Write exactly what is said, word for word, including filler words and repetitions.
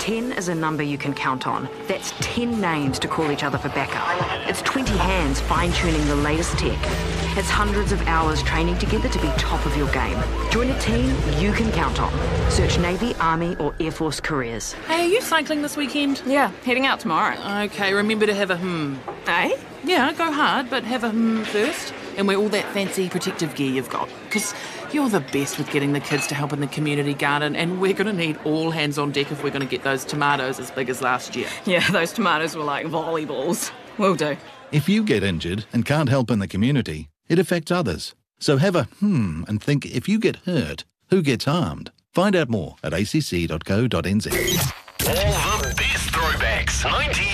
ten is a number you can count on. That's ten names to call each other for backup. It's twenty hands fine-tuning the latest tech. It's hundreds of hours training together to be top of your game. Join a team you can count on. Search Navy, Army or Air Force careers. Hey, are you cycling this weekend? Yeah, heading out tomorrow. Okay, remember to have a hmm. Eh? Yeah, go hard, but have a hmm first. And wear all that fancy protective gear you've got. Because you're the best with getting the kids to help in the community garden, and we're going to need all hands on deck if we're going to get those tomatoes as big as last year. Yeah, those tomatoes were like volleyballs. Will do. If you get injured and can't help in the community, it affects others. So have a hmm and think, if you get hurt, who gets harmed? Find out more at a c c dot co dot n z. All the best throwbacks, nineties